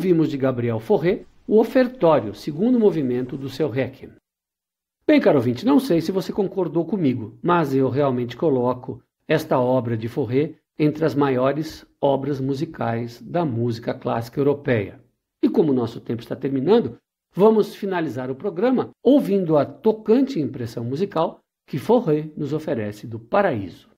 ouvimos de Gabriel Fauré o Ofertório, segundo movimento do seu Requiem. Bem, caro ouvinte, não sei se você concordou comigo, mas eu realmente coloco esta obra de Fauré entre as maiores obras musicais da música clássica europeia. E como o nosso tempo está terminando, vamos finalizar o programa ouvindo a tocante impressão musical que Fauré nos oferece do Paraíso.